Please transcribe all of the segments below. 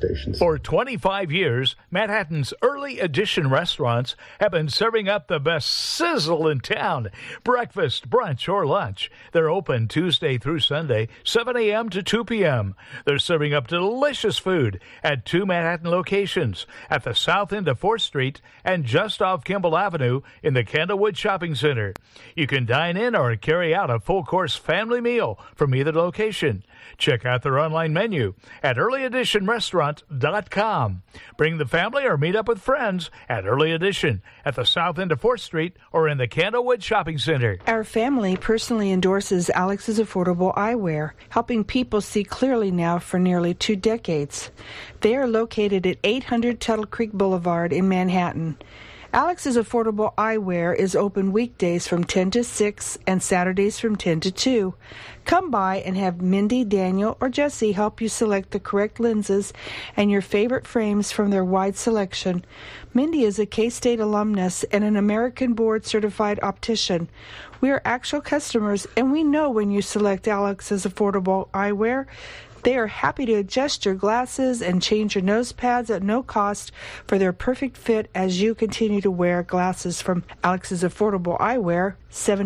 stations. For 25 years, Manhattan's early edition restaurants have been serving up the best sizzle in town. Breakfast, brunch, or lunch. They're open Tuesday through Sunday, 7 a.m. to 2 p.m. They're serving up delicious food at 2 Manhattan locations, at the south end of 4th Street and just off Kimball Avenue in the Candlewood Shopping Center. You can dine in or carry out a full-course family meal from either location. Check out their online menu at earlyeditionrestaurant.com. Bring the family or meet up with friends at Early Edition at the south end of 4th Street or in the Candlewood Shopping Center. Our family personally endorses Alex's Affordable Eyewear, helping people see clearly now for nearly 2 decades. They are located at 800 Tuttle Creek Boulevard in Manhattan. Alex's Affordable Eyewear is open weekdays from 10 to 6 and Saturdays from 10 to 2. Come by and have Mindy, Daniel, or Jesse help you select the correct lenses and your favorite frames from their wide selection. Mindy is a K-State alumnus and an American board-certified optician. We are actual customers, and we know when you select Alex's Affordable Eyewear. They are happy to adjust your glasses and change your nose pads at no cost for their perfect fit as you continue to wear glasses from Alex's Affordable Eyewear,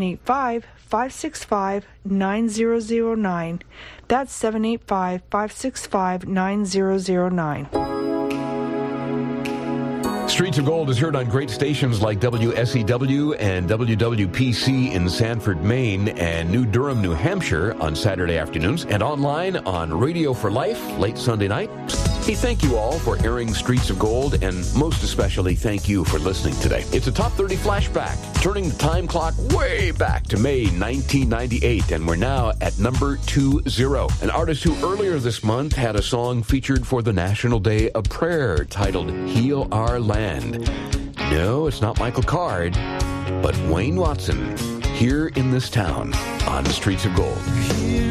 785-565-9009. That's 785-565-9009. Streets of Gold is heard on great stations like WSEW and WWPC in Sanford, Maine, and New Durham, New Hampshire on Saturday afternoons, and online on Radio for Life late Sunday night. Hey, thank you all for airing Streets of Gold, and most especially thank you for listening today. It's a Top 30 flashback, turning the time clock way back to May 1998, and we're now at number 20. An artist who earlier this month had a song featured for the National Day of Prayer titled Heal Our Land. No, it's not Michael Card, but Wayne Watson, here in this town on Streets of Gold.